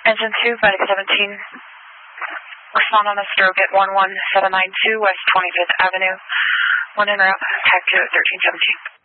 Engine 2, Vitic 17. Respond on a stroke at 11792 West 25th Avenue. One en route, tag 2 at 1317.